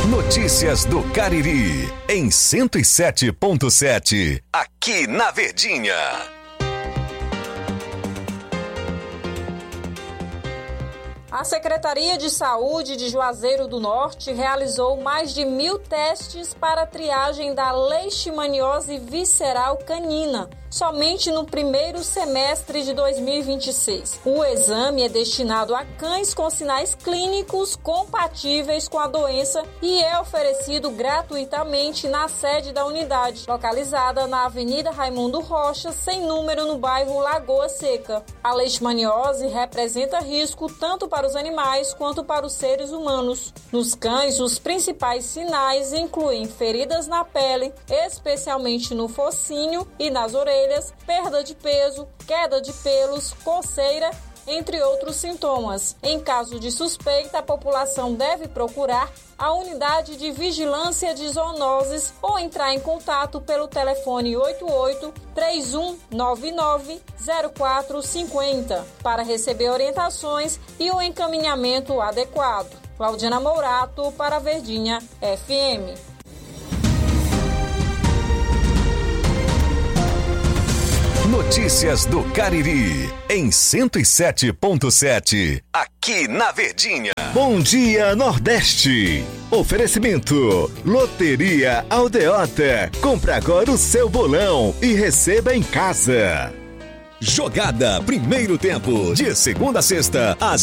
Notícias do Cariri, em 107.7, aqui na Verdinha. A Secretaria de Saúde de Juazeiro do Norte realizou mais de 1.000 testes para a triagem da leishmaniose visceral canina, somente no primeiro semestre de 2026. O exame é destinado a cães com sinais clínicos compatíveis com a doença e é oferecido gratuitamente na sede da unidade, localizada na Avenida Raimundo Rocha, sem número, no bairro Lagoa Seca. A leishmaniose representa risco tanto para os animais quanto para os seres humanos. Nos cães, os principais sinais incluem feridas na pele, especialmente no focinho e nas orelhas, perda de peso, queda de pelos, coceira, entre outros sintomas. Em caso de suspeita, a população deve procurar a unidade de vigilância de zoonoses ou entrar em contato pelo telefone 88-3199-0450 para receber orientações e o encaminhamento adequado. Claudiana Mourato para a Verdinha FM. Notícias do Cariri, em 107.7, aqui na Verdinha. Bom dia, Nordeste. Oferecimento: Loteria Aldeota. Compre agora o seu bolão e receba em casa. Jogada primeiro tempo, de segunda a sexta, às